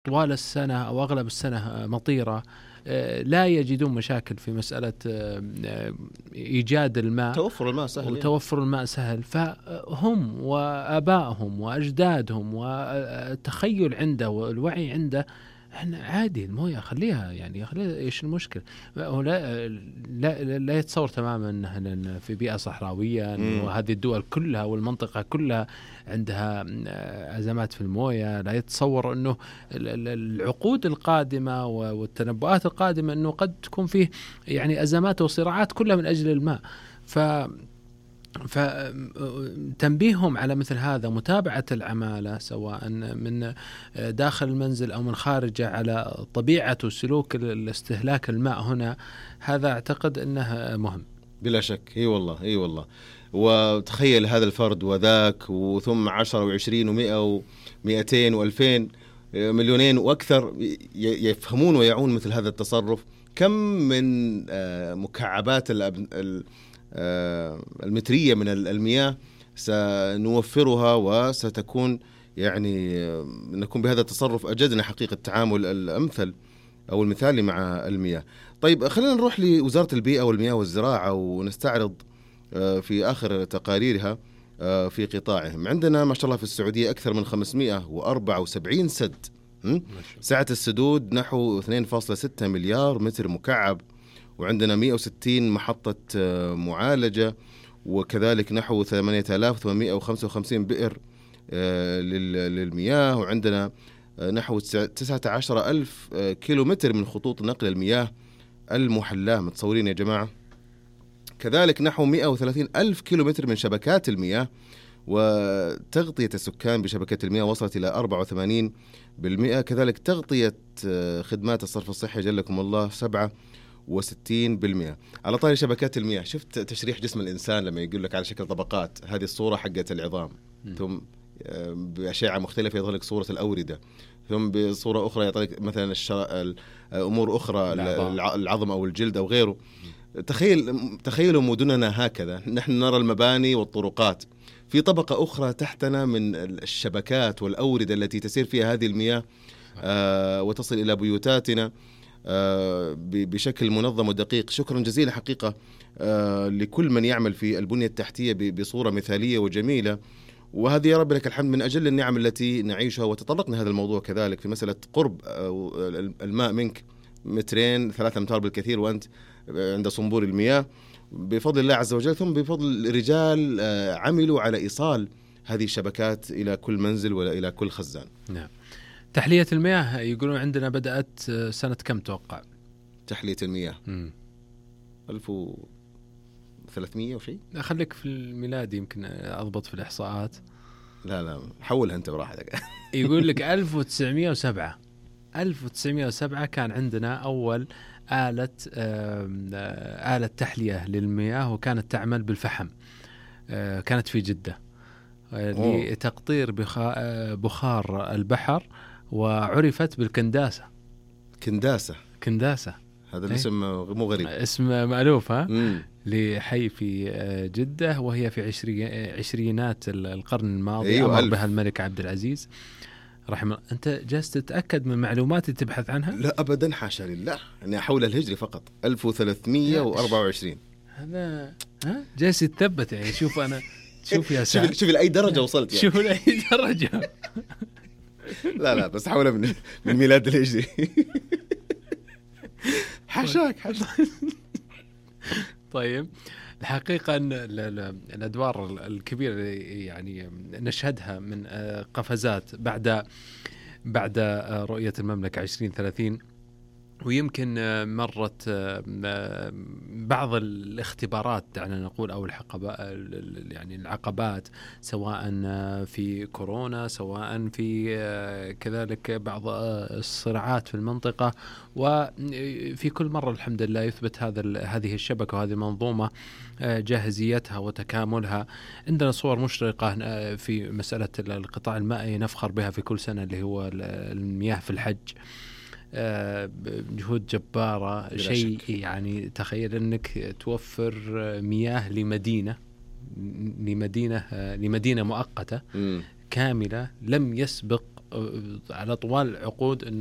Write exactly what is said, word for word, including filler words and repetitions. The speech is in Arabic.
طوال السنة أو أغلب السنة مطيرة، لا يجدون مشاكل في مسألة إيجاد الماء، توفر الماء سهل، وتوفر الماء سهل. فهم وآبائهم وأجدادهم والتخيل عنده والوعي عنده احنا عادي المويه خليها، يعني خليها، ايش المشكله؟ هو لا لا, لا يتصور تماما انه في بيئه صحراويه وهذه الدول كلها والمنطقه كلها عندها ازمات في المويه. لا يتصور انه العقود القادمه والتنبؤات القادمه انه قد تكون فيه يعني ازمات وصراعات كلها من اجل الماء. ف فتنبيههم على مثل هذا، متابعة العمالة سواء من داخل المنزل أو من خارجه على طبيعة وسلوك الاستهلاك الماء هنا، هذا أعتقد أنه مهم بلا شك. اي والله اي والله. وتخيل هذا الفرد وذاك وثم عشرة وعشرين ومئة ومئتين وألفين مليونين وأكثر يفهمون ويعون مثل هذا التصرف. كم من مكعبات الأب... المترية من المياه سنوفرها، وستكون يعني نكون بهذا التصرف أجدنا حقيقة التعامل الأمثل أو المثالي مع المياه. طيب خلينا نروح لوزارة البيئة والمياه والزراعة ونستعرض في آخر تقاريرها في قطاعهم. عندنا ما شاء الله في السعودية أكثر من خمسمئة وأربعة وسبعين سد، سعة السدود نحو اثنين فاصلة ستة مليار متر مكعب، وعندنا مئة وستين محطة معالجة، وكذلك نحو ثمانية آلاف وثمانمئة وخمسة وخمسين بئر للمياه، وعندنا نحو تسعة عشر ألف كيلومتر من خطوط نقل المياه المحلاة. متصورين يا جماعة؟ كذلك نحو مئة وثلاثين ألف كيلومتر من شبكات المياه، وتغطية السكان بشبكة المياه وصلت إلى أربعة وثمانين بالمئة. كذلك تغطية خدمات الصرف الصحي جلكم الله سبعة وستين بالمئة. على طاري شبكات المياه، شفت تشريح جسم الإنسان لما يقول لك على شكل طبقات؟ هذه الصورة حقت العظام، م. ثم بأشعة مختلفة يظهر لك صورة الأوردة، ثم بصورة أخرى يطلق مثلا الشر... أمور أخرى، العظم أو الجلد أو غيره. تخيل تخيلوا مدننا هكذا، نحن نرى المباني والطرقات، في طبقة أخرى تحتنا من الشبكات والأوردة التي تسير فيها هذه المياه آه وتصل إلى بيوتاتنا آه بشكل منظم ودقيق. شكرا جزيلا حقيقة آه لكل من يعمل في البنية التحتية بصورة مثالية وجميلة. وهذه يا رب لك الحمد من أجل النعم التي نعيشها. وتطرقنا هذا الموضوع كذلك في مسألة قرب الماء منك مترين ثلاثة أمتار بالكثير وأنت عند صنبور المياه بفضل الله عز وجل، ثم بفضل رجال عملوا على إيصال هذه الشبكات إلى كل منزل ولا إلى كل خزان. نعم. تحلية المياه يقولون عندنا بدأت سنة كم توقع؟ تحلية المياه ألف وثلاثمئة وشيء. أخليك في الميلاد يمكن أضبط في الإحصاءات. لا لا حولها أنت براحتك. يقول لك ألف وتسعمئة وسبعة ألف وتسعمئة وسبعة كان عندنا أول آلة آلة تحلية للمياه، وكانت تعمل بالفحم، كانت في جدة لتقطير بخار البحر، وعرفت بالكنداسة. كنداسة كنداسة هذا الاسم مو غريب، اسم مألوف ها مم. لحي في جدة، وهي في عشري عشرينات القرن الماضي. أيوة أمر بها الملك عبد العزيز رحمه. أنت جالس تتأكد من معلومات تبحث عنها؟ لا أبدا حاشا لله، أنا أحول الهجري فقط ألف وثلاثمئة وأربعة وعشرين. هذا ها جالس يتثبت يعني. شوف أنا شوف يا سعد، شوف لأي درجة وصلت يعني. شوف لأي درجة. لا لا بس حولها من من ميلاد الهجري. حاشاك حاشاك. طيب الحقيقة أن الأدوار الكبيرة يعني نشهدها من قفزات بعد بعد رؤية المملكة عشرين ثلاثين، ويمكن مرت بعض الاختبارات دعنا نقول أو العقبات، يعني العقبات سواء في كورونا سواء في كذلك بعض الصراعات في المنطقة، وفي كل مرة الحمد لله يثبت هذا هذه الشبكة وهذه المنظومة جاهزيتها وتكاملها. عندنا صور مشرقة في مسألة القطاع المائي نفخر بها في كل سنة، اللي هو المياه في الحج. جهود جبارة، شيء يعني تخيل أنك توفر مياه لمدينة لمدينة لمدينة مؤقتة م. كاملة لم يسبق على طوال العقود